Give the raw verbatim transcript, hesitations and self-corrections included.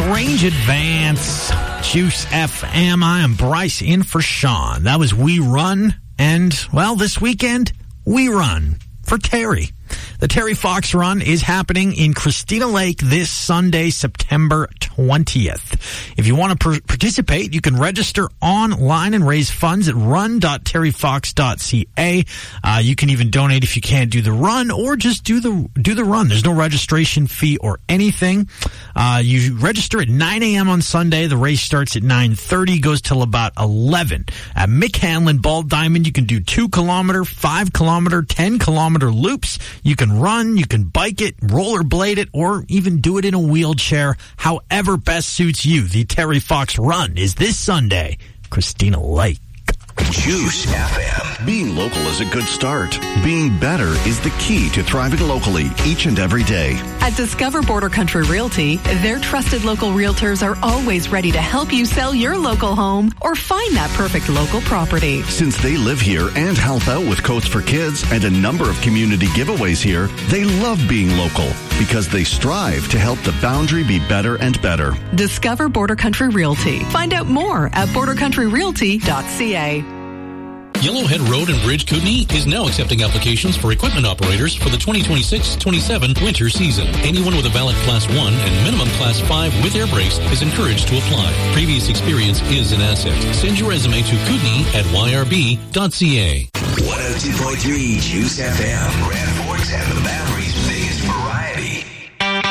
Strange Advance, Juice F M. I am Bryce in for Sean. That was We Run. And, well, this weekend, we run for Terry. The Terry Fox Run is happening in Christina Lake this Sunday, September twentieth. If you want to per- participate, you can register online and raise funds at run dot terry fox dot c a. Uh, you can even donate if you can't do the run, or just do the do the run. There's no registration fee or anything. Uh, you register at nine a.m. on Sunday. The race starts at nine thirty, goes till about eleven. At Mick Hanlon Ball Diamond, you can do two kilometer, five kilometer, ten kilometer loops. You can run, you can bike it, rollerblade it, or even do it in a wheelchair, however best suits you. The Terry Fox Run is this Sunday, Christina Lake. Juice F M. Being local is a good start. Being better is the key to thriving locally each and every day. At Discover Border Country Realty, their trusted local realtors are always ready to help you sell your local home or find that perfect local property. Since they live here and help out with Coats for Kids and a number of community giveaways here, they love being local because they strive to help the boundary be better and better. Discover Border Country Realty. Find out more at border country realty dot c a. Yellowhead Road and Bridge Kootenai is now accepting applications for equipment operators for the twenty twenty-six twenty-seven winter season. Anyone with a valid Class one and minimum Class five with air brakes is encouraged to apply. Previous experience is an asset. Send your resume to Kootenai at y r b dot c a. one oh two point three Juice F M, Grand Forks and the Valley.